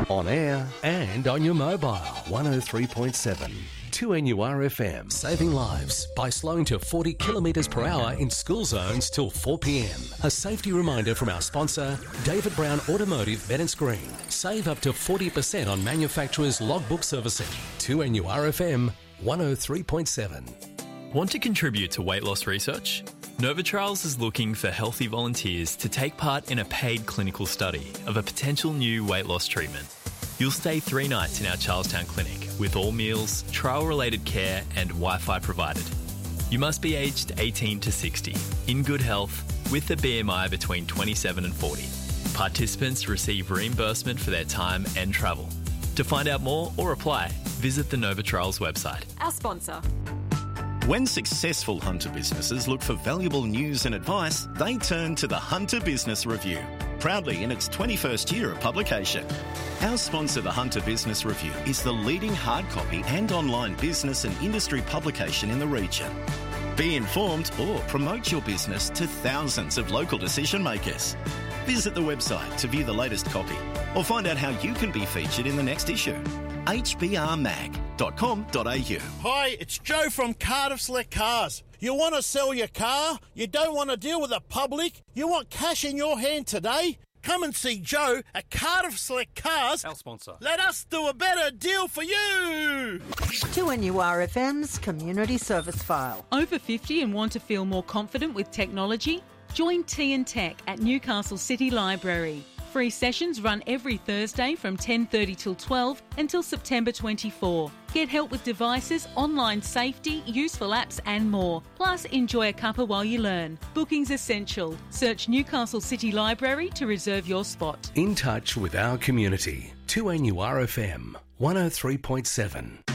On air and on your mobile. 103.7. 2NURFM. Saving lives by slowing to 40 kilometres per hour in school zones till 4 p.m. A safety reminder from our sponsor, David Brown Automotive Bennett Green. Save up to 40% on manufacturers' logbook servicing. 2NURFM 103.7. Want to contribute to weight loss research? Novitrials is looking for healthy volunteers to take part in a paid clinical study of a potential new weight loss treatment. You'll stay 3 nights in our Charlestown clinic with all meals, trial-related care and Wi-Fi provided. You must be aged 18 to 60, in good health, with a BMI between 27 and 40. Participants receive reimbursement for their time and travel. To find out more or apply, visit the Novitrials website. Our sponsor. When successful hunter businesses look for valuable news and advice, they turn to the Hunter Business Review, proudly in its 21st year of publication. Our sponsor, the Hunter Business Review, is the leading hard copy and online business and industry publication in the region. Be informed or promote your business to thousands of local decision makers. Visit the website to view the latest copy or find out how you can be featured in the next issue. hbrmag.com.au. Hi, it's Joe from Cardiff Select Cars. You want to sell your car? You don't want to deal with the public? You want cash in your hand today? Come and see Joe at Cardiff Select Cars. Our sponsor. Let us do a better deal for you. 2NURFM's Community Service File. Over 50 and want to feel more confident with technology? Join T & Tech at Newcastle City Library. Free sessions run every Thursday from 10:30 till 12 until September 24. Get help with devices, online safety, useful apps and more. Plus, enjoy a cuppa while you learn. Booking's essential. Search Newcastle City Library to reserve your spot. In touch with our community. 2NURFM 103.7.